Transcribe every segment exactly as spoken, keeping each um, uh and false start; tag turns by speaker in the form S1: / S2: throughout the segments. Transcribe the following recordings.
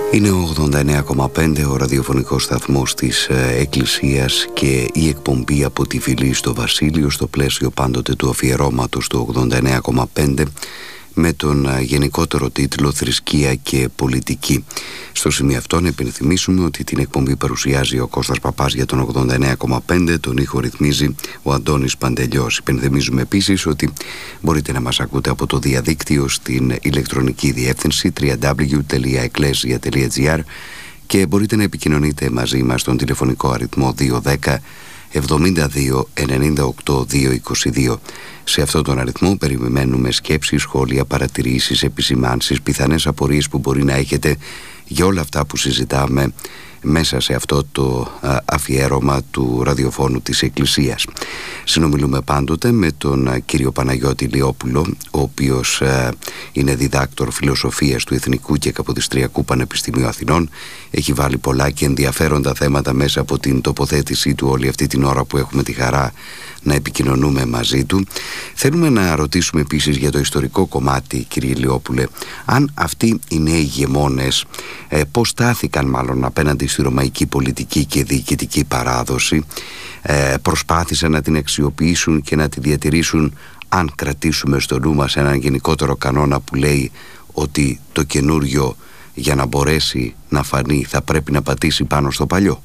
S1: Είναι ο ογδόντα εννέα κόμμα πέντε ο ραδιοφωνικός σταθμός της Εκκλησίας και η εκπομπή από τη Φυλή στο Βασίλειο, στο πλαίσιο πάντοτε του αφιερώματος του ογδόντα εννέα κόμμα πέντε, με τον γενικότερο τίτλο «Θρησκεία και πολιτική». Στο σημείο αυτό να υπενθυμίσουμε ότι την εκπομπή παρουσιάζει ο Κώστας Παπάς για τον ογδόντα εννέα κόμμα πέντε, τον ήχο ρυθμίζει ο Αντώνης Παντελιός. Υπενθυμίζουμε επίσης ότι μπορείτε να μας ακούτε από το διαδίκτυο στην ηλεκτρονική διεύθυνση double-u double-u double-u τελεία εκκλέσια τελεία τζι άρ και μπορείτε να επικοινωνείτε μαζί μας στον τηλεφωνικό αριθμό δύο ένα μηδέν εβδομήντα δύο ενενήντα οκτώ διακόσια είκοσι δύο. Σε αυτόν τον αριθμό περιμένουμε σκέψεις, σχόλια, παρατηρήσεις, επισημάνσεις, πιθανές απορίες που μπορεί να έχετε για όλα αυτά που συζητάμε μέσα σε αυτό το α, αφιέρωμα του ραδιοφώνου της Εκκλησίας. Συνομιλούμε πάντοτε με τον α, κύριο Παναγιώτη Λιόπουλο, ο οποίος α, είναι διδάκτορ φιλοσοφίας του Εθνικού και Καποδιστριακού Πανεπιστημίου Αθηνών. Έχει βάλει πολλά και ενδιαφέροντα θέματα μέσα από την τοποθέτησή του όλη αυτή την ώρα που έχουμε τη χαρά να επικοινωνούμε μαζί του. Θέλουμε να ρωτήσουμε επίσης για το ιστορικό κομμάτι, κύριε Λιόπουλε, αν αυτοί οι νέοι ηγεμόνες ε, πώς στάθηκαν μάλλον απέναντι στη ρωμαϊκή πολιτική και διοικητική παράδοση, ε, προσπάθησαν να την αξιοποιήσουν και να τη διατηρήσουν, αν κρατήσουμε στο νου μας έναν γενικότερο κανόνα που λέει ότι το καινούριο για να μπορέσει να φανεί θα πρέπει να πατήσει πάνω στο παλιό.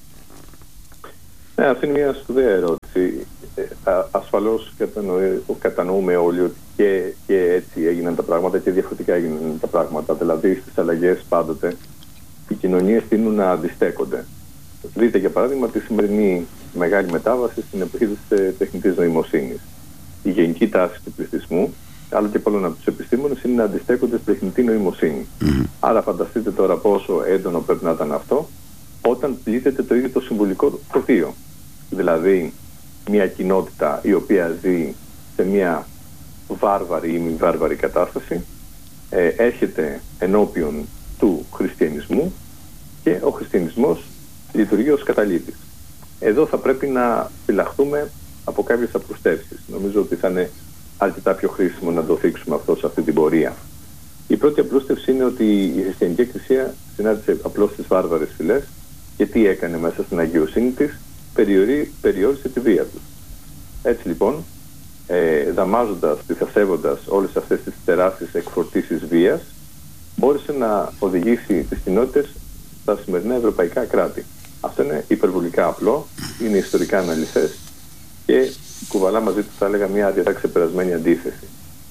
S2: Ναι, αυτή είναι μια σπουδαία ερώτηση. Ασφαλώς κατανοούμε όλοι ότι και, και έτσι έγιναν τα πράγματα και διαφορετικά έγιναν τα πράγματα. Δηλαδή στις αλλαγές πάντοτε οι κοινωνίες τείνουν να αντιστέκονται. Δείτε για παράδειγμα τη σημερινή μεγάλη μετάβαση στην εποχή της τεχνητής νοημοσύνης. Η γενική τάση του πληθυσμού, αλλά και πολλών από τους επιστήμονες, είναι να αντιστέκονται στη τεχνητή νοημοσύνη. Mm. Άρα φανταστείτε τώρα πόσο έντονο πρέπει να ήταν αυτό όταν πλήττεται το ίδιο το συμβολικό τοπίο. Δηλαδή μια κοινότητα η οποία ζει σε μια βάρβαρη ή μη βάρβαρη κατάσταση ε, έρχεται ενώπιον του χριστιανισμού και ο χριστιανισμός λειτουργεί ως καταλήτης. Εδώ θα πρέπει να φυλαχτούμε από κάποιες απλουστεύσεις. Νομίζω ότι θα είναι αρκετά πιο χρήσιμο να το θίξουμε αυτό σε αυτή την πορεία. Η πρώτη απλούστευση είναι ότι η χριστιανική εκκλησία συνάντησε απλώς τις βάρβαρες φυλές και τι έκανε μέσα στην αγιοσύνη της, περιόρισε τη βία του. Έτσι λοιπόν, ε, δαμάζοντας, πληθασεύοντας όλες αυτές τις τεράστιες εκφορτήσεις βίας, μπόρεσε να οδηγήσει τις κοινότητες στα σημερινά ευρωπαϊκά κράτη. Αυτό είναι υπερβολικά απλό, είναι ιστορικά αναλυθές και κουβαλά μαζί του, θα έλεγα, μια αρκετά ξεπερασμένη αντίθεση.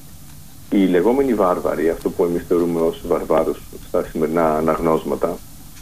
S2: Οι λεγόμενοι βάρβαροι, αυτό που εμείς θεωρούμε ως βαρβάρους στα σημερινά αναγνώσματα,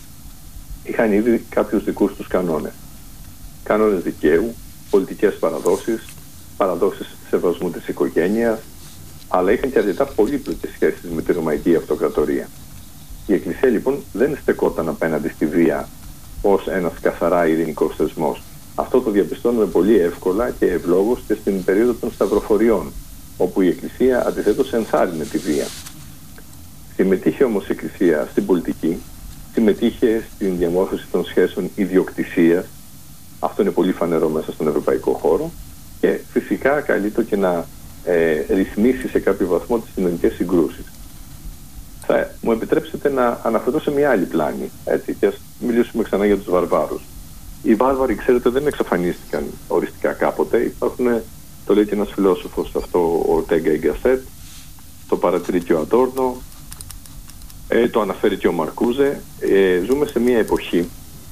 S2: είχαν ήδη κάποιους δικούς τους κανόνες. Κανόνες δικαίου, πολιτικές παραδόσεις, παραδόσεις σεβασμού της οικογένειας, αλλά είχαν και αρκετά πολύπλοκες σχέσεις με τη Ρωμαϊκή Αυτοκρατορία. Η Εκκλησία λοιπόν δεν στεκόταν απέναντι στη βία ως ένας καθαρά ειρηνικός θεσμός. Αυτό το διαπιστώνουμε πολύ εύκολα και ευλόγως και στην περίοδο των Σταυροφοριών, όπου η Εκκλησία αντιθέτως ενθάρρυνε τη βία. Συμμετείχε όμως η Εκκλησία στην πολιτική, συμμετείχε στην διαμόρφωση των σχέσεων ιδιοκτησίας. Αυτό είναι πολύ φανερό μέσα στον ευρωπαϊκό χώρο και φυσικά καλείται και να ε, ρυθμίσει σε κάποιο βαθμό τις κοινωνικές συγκρούσεις. Θα μου επιτρέψετε να αναφερθώ σε μια άλλη πλάνη, έτσι, και ας μιλήσουμε ξανά για τους βαρβάρους. Οι βάρβαροι, ξέρετε, δεν εξαφανίστηκαν οριστικά κάποτε. Υπάρχουν, το λέει και ένας φιλόσοφος αυτό, ο Τέγκα Ιγκασέτ, το παρατηρεί και ο Αντόρνο, ε, το αναφέρει και ο Μαρκούζε. Ε, ζούμε σε μια εποχή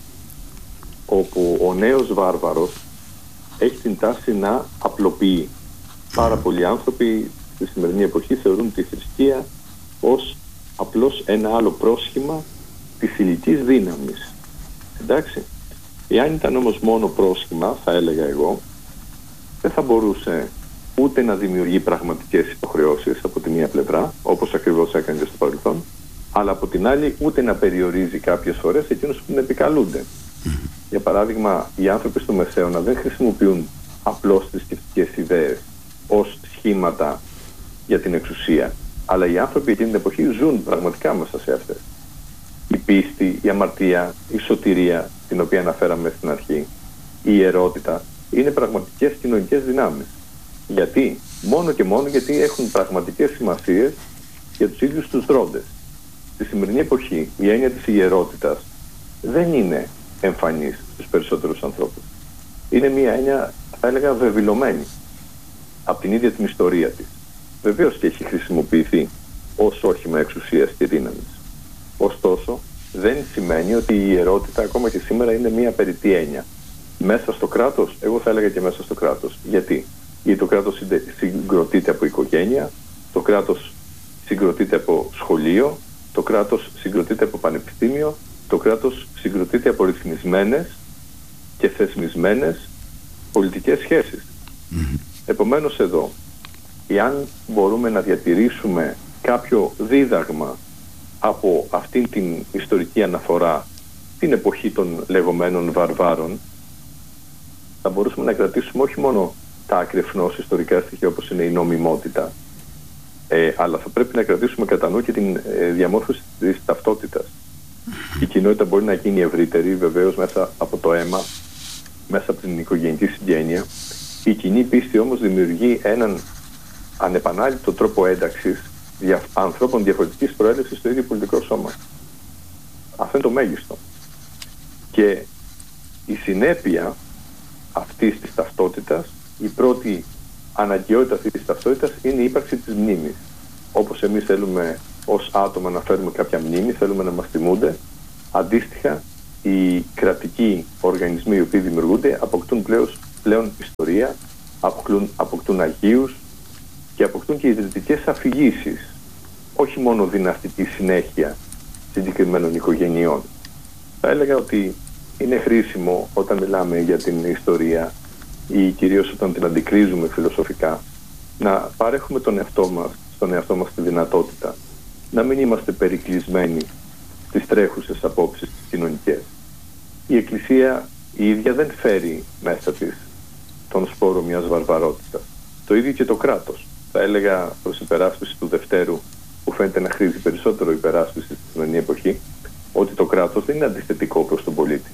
S2: όπου ο νέος βάρβαρος έχει την τάση να απλοποιεί. Πάρα πολλοί άνθρωποι στη σημερινή εποχή θεωρούν τη θρησκεία ως απλώς ένα άλλο πρόσχημα της υλικής δύναμης. Εντάξει. Εάν ήταν όμως μόνο πρόσχημα, θα έλεγα εγώ, δεν θα μπορούσε ούτε να δημιουργεί πραγματικές υποχρεώσεις από τη μία πλευρά, όπως ακριβώς έκανε και στο παρελθόν, αλλά από την άλλη ούτε να περιορίζει κάποιες φορές εκείνους που την επικαλούνται. Για παράδειγμα, οι άνθρωποι στο Μεσαίωνα δεν χρησιμοποιούν απλώς θρησκευτικές ιδέες ως σχήματα για την εξουσία, αλλά οι άνθρωποι εκείνη την εποχή ζουν πραγματικά μέσα σε αυτές. Η πίστη, η αμαρτία, η σωτηρία, την οποία αναφέραμε στην αρχή, η ιερότητα, είναι πραγματικές κοινωνικές δυνάμεις. Γιατί? Μόνο και μόνο γιατί έχουν πραγματικές σημασίες για τους ίδιους τους δρόντες. στη σημερινή εποχή η έννοια της ιερότητας δεν είναι εμφανής στους περισσότερους ανθρώπους. Είναι μια έννοια, θα έλεγα, βεβηλωμένη από την ίδια την ιστορία της. Βεβαίως και έχει χρησιμοποιηθεί ως όχημα εξουσίας και δύναμης. Ωστόσο, δεν σημαίνει ότι η ιερότητα ακόμα και σήμερα είναι μια περιττή έννοια. Μέσα στο κράτος, εγώ θα έλεγα και μέσα στο κράτος. Γιατί? Γιατί το κράτος συγκροτείται από οικογένεια, το κράτος συγκροτείται από σχολείο, το κράτος συγκροτείται από πανεπιστήμιο, το κράτος συγκροτείται από ρυθμισμένες και θεσμισμένες πολιτικές σχέσεις. Mm-hmm. Επομένως εδώ, εάν μπορούμε να διατηρήσουμε κάποιο δίδαγμα από αυτήν την ιστορική αναφορά, την εποχή των λεγόμενων βαρβάρων, θα μπορούσαμε να κρατήσουμε όχι μόνο τα ακρεφνώς ιστορικά στοιχεία όπως είναι η νομιμότητα, ε, αλλά θα πρέπει να κρατήσουμε κατά νου και την ε, διαμόρφωση της ταυτότητας. Η κοινότητα μπορεί να γίνει ευρύτερη, βεβαίως μέσα από το αίμα, μέσα από την οικογενειακή συγγένεια. Η κοινή πίστη όμως δημιουργεί έναν ανεπανάληπτο τρόπο ένταξης δια, ανθρώπων διαφορετικής προέλευσης στο ίδιο πολιτικό σώμα. Αυτό είναι το μέγιστο. Και η συνέπεια αυτής της ταυτότητας, η πρώτη αναγκαιότητα αυτής της ταυτότητας είναι η ύπαρξη της μνήμης. Όπως εμείς θέλουμε ως άτομα να φέρουμε κάποια μνήμη, θέλουμε να μας θυμούνται, αντίστοιχα οι κρατικοί οργανισμοί οι οποίοι δημιουργούνται αποκτούν πλέον, πλέον ιστορία, αποκτούν, αποκτούν αγίους και αποκτούν και ιδρυτικές αφηγήσεις, όχι μόνο δυναστική συνέχεια συγκεκριμένων οικογενειών. Θα έλεγα ότι είναι χρήσιμο όταν μιλάμε για την ιστορία ή κυρίως όταν την αντικρίζουμε φιλοσοφικά, να παρέχουμε τον εαυτό μας, στον εαυτό μας τη δυνατότητα να μην είμαστε περικλεισμένοι στις τρέχουσες απόψεις τις κοινωνικές. Η Εκκλησία η ίδια δεν φέρει μέσα της τον σπόρο μιας βαρβαρότητας. Το ίδιο και το κράτος. Θα έλεγα προς υπεράσπιση του Δευτέρου, που φαίνεται να χρήζει περισσότερο υπεράσπιση στη σημερινή εποχή, ότι το κράτος δεν είναι αντιστατικό προς τον πολίτη.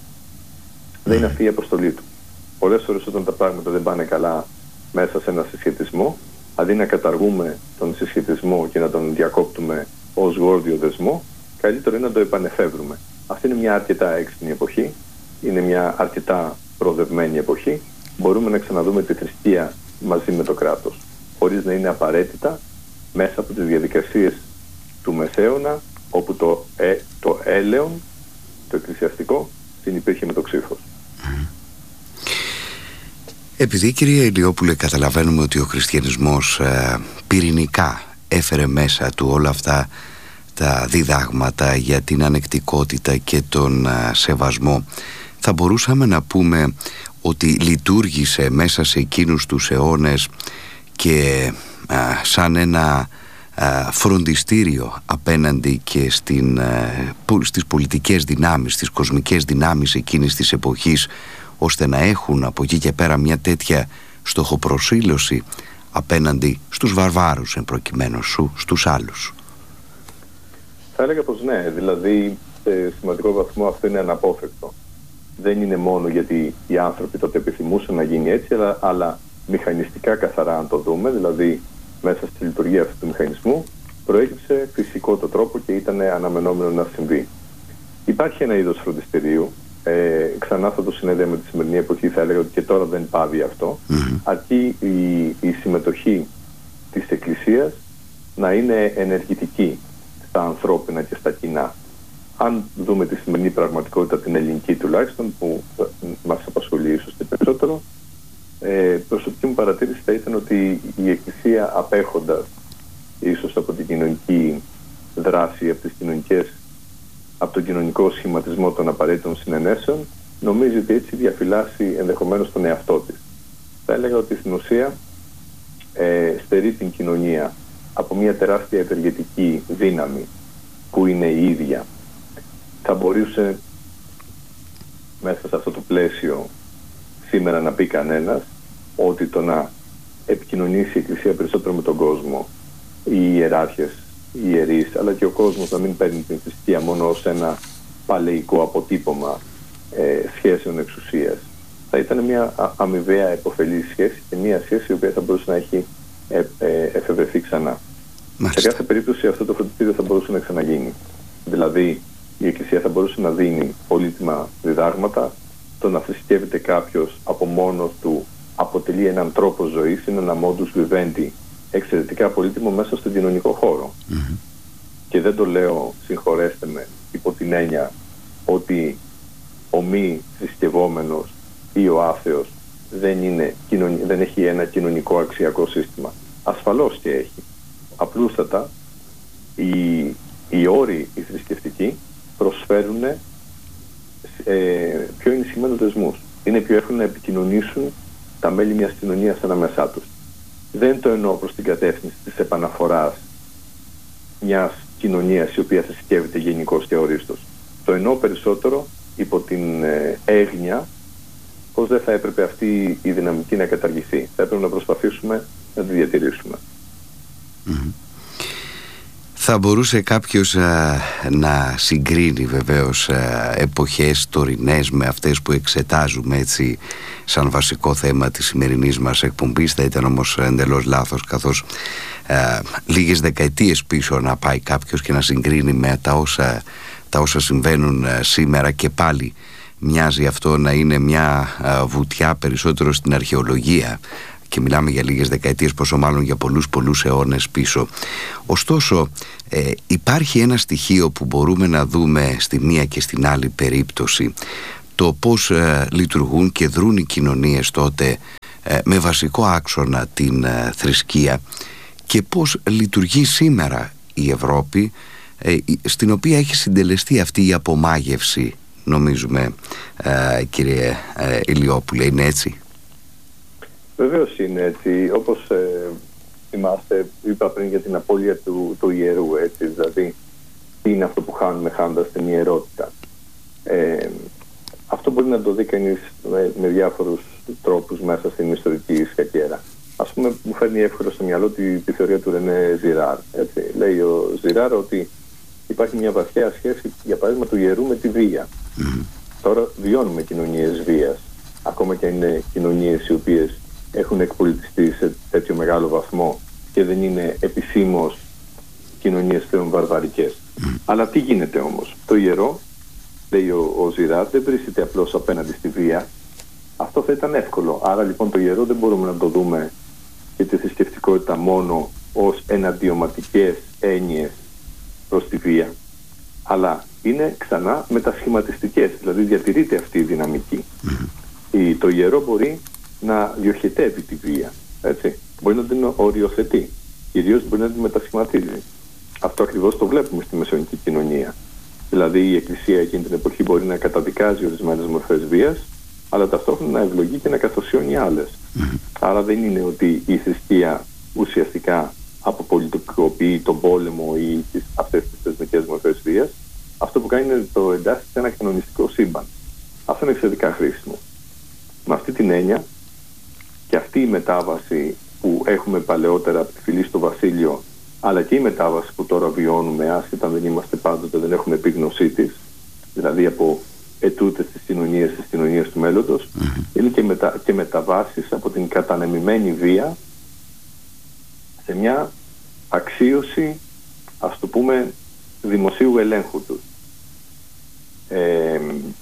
S2: Δεν είναι αυτή η αποστολή του. Πολλές φορές όταν τα πράγματα δεν πάνε καλά μέσα σε ένα συσχετισμό, αντί να καταργούμε τον συσχετισμό και να τον διακόπτουμε ως γόρδιο δεσμό, καλύτερο είναι να το επανεφεύρουμε. Αυτή είναι μια αρκετά έξυπνη εποχή, είναι μια αρκετά προοδευμένη εποχή. Μπορούμε να ξαναδούμε τη θρησκεία μαζί με το κράτος, χωρίς να είναι απαραίτητα μέσα από τις διαδικασίες του Μεσαίωνα, όπου το, ε, το έλεον, το εκκλησιαστικό, συνυπήρχε με το ξύφος.
S1: Επειδή, κυρία Ηλιόπουλε, καταλαβαίνουμε ότι ο χριστιανισμός ε, πυρηνικά έφερε μέσα του όλα αυτά τα διδάγματα για την ανεκτικότητα και τον ε, σεβασμό, θα μπορούσαμε να πούμε ότι λειτουργήσε μέσα σε εκείνους τους αιώνες και ε, σαν ένα ε, φροντιστήριο απέναντι και στην, ε, στις πολιτικές δυνάμεις, στις κοσμικές δυνάμεις εκείνης της εποχής, ώστε να έχουν από εκεί και πέρα μια τέτοια στοχοπροσήλωση απέναντι στους βαρβάρους εν προκειμένου σου, στους άλλους.
S2: Θα έλεγα πως ναι, δηλαδή σε σημαντικό βαθμό αυτό είναι αναπόφευκτο. Δεν είναι μόνο γιατί οι άνθρωποι τότε επιθυμούσαν να γίνει έτσι, αλλά, αλλά μηχανιστικά καθαρά αν το δούμε, δηλαδή μέσα στη λειτουργία αυτού του μηχανισμού προέκυψε φυσικό το τρόπο και ήταν αναμενόμενο να συμβεί. Υπάρχει ένα είδος φροντιστηρίου. Ε, ξανά αυτό το συνέδριο με τη σημερινή εποχή, θα έλεγα ότι και τώρα δεν πάβει αυτό, mm-hmm. αρκεί η, η συμμετοχή της Εκκλησίας να είναι ενεργητική στα ανθρώπινα και στα κοινά. Αν δούμε τη σημερινή πραγματικότητα, την ελληνική τουλάχιστον, που μας απασχολεί ίσως και περισσότερο, ε, προσωπική μου παρατήρηση θα ήταν ότι η Εκκλησία, απέχοντας ίσως από την κοινωνική δράση, από τις κοινωνικές, από τον κοινωνικό σχηματισμό των απαραίτητων συνενέσεων, νομίζει ότι έτσι διαφυλάσσει ενδεχομένως τον εαυτό της. Θα έλεγα ότι στην ουσία ε, στερεί την κοινωνία από μια τεράστια ευεργετική δύναμη που είναι η ίδια. Θα μπορούσε μέσα σε αυτό το πλαίσιο σήμερα να πει κανένας ότι το να επικοινωνήσει η Εκκλησία περισσότερο με τον κόσμο, οι ιεράρχες, οι ιερείς, αλλά και ο κόσμος να μην παίρνει την θρησκεία μόνο ως ένα παλαιικό αποτύπωμα ε, σχέσεων εξουσίας. Θα ήταν μια αμοιβαία επωφελή σχέση και μια σχέση η οποία θα μπορούσε να έχει ε, ε, εφευρεθεί ξανά. Μάλιστα. Σε κάθε περίπτωση αυτό το φροντιστήριο θα μπορούσε να ξαναγίνει. Δηλαδή η Εκκλησία θα μπορούσε να δίνει πολύτιμα διδάγματα. Το να θρησκεύεται κάποιος από μόνος του αποτελεί έναν τρόπο ζωής, είναι ένα modus vivendi εξαιρετικά πολύτιμο μέσα στον κοινωνικό χώρο. Mm-hmm. Και δεν το λέω, συγχωρέστε με, υπό την έννοια ότι ο μη θρησκευόμενος ή ο άθεος δεν, είναι, δεν έχει ένα κοινωνικό αξιακό σύστημα. Ασφαλώς και έχει. Απλούστατα οι, οι όροι οι θρησκευτικοί προσφέρουν ε, πιο ενισχυμένους δεσμούς. Είναι πιο εύκολο να επικοινωνήσουν τα μέλη μιας κοινωνίας ανάμεσά τους. Δεν το εννοώ προς την κατεύθυνση της επαναφοράς μιας κοινωνίας η οποία θρησκεύεται γενικώς και ορίστως. Το εννοώ περισσότερο υπό την ε, έγνοια πως δεν θα έπρεπε αυτή η δυναμική να καταργηθεί. Θα έπρεπε να προσπαθήσουμε να τη διατηρήσουμε.
S1: Mm-hmm. Θα μπορούσε κάποιος α, να συγκρίνει βεβαίως α, εποχές τωρινές με αυτές που εξετάζουμε έτσι σαν βασικό θέμα της σημερινής μας εκπομπής. Θα ήταν όμως εντελώς λάθος, καθώς α, λίγες δεκαετίες πίσω να πάει κάποιος και να συγκρίνει με τα όσα, τα όσα συμβαίνουν α, σήμερα, και πάλι μοιάζει αυτό να είναι μια α, βουτιά περισσότερο στην αρχαιολογία. Και μιλάμε για λίγες δεκαετίες, πόσο μάλλον για πολλούς πολλούς αιώνες πίσω. Ωστόσο ε, υπάρχει ένα στοιχείο που μπορούμε να δούμε στη μία και στην άλλη περίπτωση, το πώς ε, λειτουργούν και δρούν οι κοινωνίες τότε ε, με βασικό άξονα την ε, θρησκεία, και πώς λειτουργεί σήμερα η Ευρώπη, ε, στην οποία έχει συντελεστεί αυτή η απομάγευση, νομίζουμε, ε, κύριε ε, Ηλιόπουλε. Είναι έτσι?
S2: Βεβαίως είναι έτσι. Όπως ε, θυμάστε, είπα πριν για την απώλεια του, του ιερού, έτσι, δηλαδή τι είναι αυτό που χάνουμε χάνοντας την ιερότητα. Ε, αυτό μπορεί να το δει κανείς με, με διάφορους τρόπους μέσα στην ιστορική σκακέρα. Ας πούμε, μου φέρνει εύκολα στο μυαλό τη, τη θεωρία του Ρενέ Ζιράρ. Έτσι. Λέει ο Ζιράρ ότι υπάρχει μια βαθιά σχέση, για παράδειγμα, του ιερού με τη βία. Mm. Τώρα βιώνουμε κοινωνίες βίας, ακόμα και είναι κοινωνίες οι οποίες έχουν εκπολιτιστεί σε τέτοιο μεγάλο βαθμό και δεν είναι επισήμως κοινωνίες πλέον βαρβαρικές. Mm. Αλλά τι γίνεται όμως? Το ιερό, λέει ο, ο Ζιράρ, δεν βρίσκεται απλώς απέναντι στη βία. Αυτό θα ήταν εύκολο. Άρα λοιπόν το ιερό δεν μπορούμε να το δούμε και τη θρησκευτικότητα μόνο ως εναντιωματικές έννοιες προς τη βία, αλλά είναι ξανά μετασχηματιστικές, δηλαδή διατηρείται αυτή η δυναμική. Mm. Η, το ιερό μπορεί να διοχετεύει τη βία, έτσι. Μπορεί να την οριοθετεί, κυρίως μπορεί να την μετασχηματίζει. Αυτό ακριβώς το βλέπουμε στη μεσαιωνική κοινωνία. Δηλαδή η Εκκλησία εκείνη την εποχή μπορεί να καταδικάζει ορισμένες μορφές βίας, αλλά ταυτόχρονα να ευλογεί και να καθοσιώνει άλλες. Mm. Άρα δεν είναι ότι η θρησκεία ουσιαστικά αποπολιτικοποιεί τον πόλεμο ή τις, αυτές τις θεσμικές μορφές βίας. Αυτό που κάνει είναι το εντάσσει σε ένα κανονιστικό σύμπαν. Αυτό είναι εξαιρετικά χρήσιμο. Με αυτή την έννοια και αυτή η μετάβαση που έχουμε παλαιότερα από τη φυλή στο βασίλειο, αλλά και η μετάβαση που τώρα βιώνουμε, άσχετα δεν είμαστε πάντοτε, δεν έχουμε επίγνωσή της, δηλαδή από ετούτες τις κοινωνίες στις κοινωνίες του μέλλοντος, mm-hmm. είναι και, μετα, και μεταβάσεις από την κατανεμημένη βία σε μια αξίωση, ας το πούμε, δημοσίου ελέγχου τους. Ε,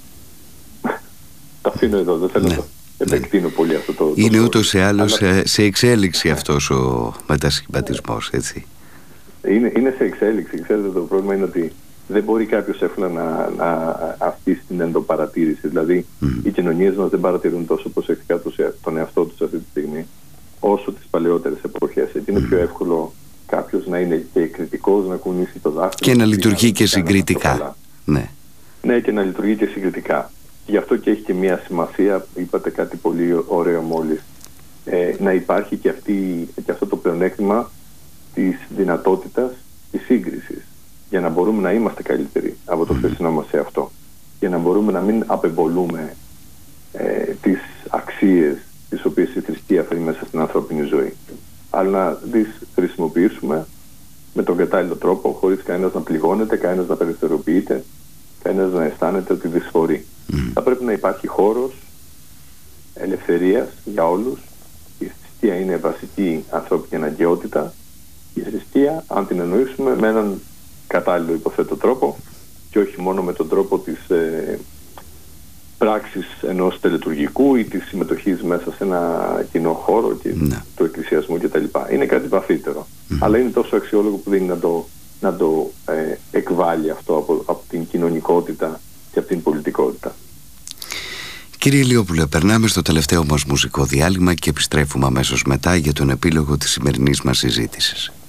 S2: το αφήνω εδώ, δεν θέλω να το επεκτείνω πολύ αυτό το...
S1: Είναι
S2: το
S1: ούτως ή άλλως αλλά... σε εξέλιξη αυτός ο μετασχηματισμός, έτσι.
S2: Είναι, είναι σε εξέλιξη. Ξέρετε, το πρόβλημα είναι ότι δεν μπορεί κάποιος εύκολα να, να αφήσει την εντοπαρατήρηση. Δηλαδή, mm. οι κοινωνίες μας δεν παρατηρούν τόσο προσεκτικά τον εαυτό τους αυτή τη στιγμή, όσο τις παλαιότερες εποχές. Έτσι είναι mm. πιο εύκολο κάποιος να είναι και κριτικός, να κουνήσει το δάχτυλο.
S1: Και να λειτουργεί και συγκριτικά. Ναι.
S2: ναι, και να λειτουργεί και συγκριτικά. Γι' αυτό και έχει και μια σημασία, είπατε κάτι πολύ ωραίο μόλις, ε, να υπάρχει και, αυτή, και αυτό το πλεονέκτημα της δυνατότητας της σύγκρισης, για να μπορούμε να είμαστε καλύτεροι από το χθεσινό μας σε αυτό, για να μπορούμε να μην απεμπολούμε ε, τις αξίες τις οποίες η θρησκεία φέρει μέσα στην ανθρώπινη ζωή, αλλά να τις χρησιμοποιήσουμε με τον κατάλληλο τρόπο, χωρίς κανένας να πληγώνεται, κανένας να περιθωριοποιείται, κανένας να αισθάνεται ότι δυσφορεί. Mm. Θα πρέπει να υπάρχει χώρος ελευθερίας για όλους. Η θρησκεία είναι βασική ανθρώπινη αναγκαιότητα Η θρησκεία, αν την εννοήσουμε με έναν κατάλληλο υποθέτω τρόπο και όχι μόνο με τον τρόπο της ε, πράξης ενός τελετουργικού ή της συμμετοχής μέσα σε ένα κοινό χώρο και ναι. του εκκλησιασμού κτλ. Είναι κάτι βαθύτερο. Mm-hmm. Αλλά είναι τόσο αξιόλογο που δεν είναι να το, να το ε, εκβάλει αυτό από, από την κοινωνικότητα και από την πολιτικότητα.
S1: Κύριε Ηλιόπουλε, περνάμε στο τελευταίο μας μουσικό διάλειμμα και επιστρέφουμε αμέσως μετά για τον επίλογο της σημερινής μας συζήτησης.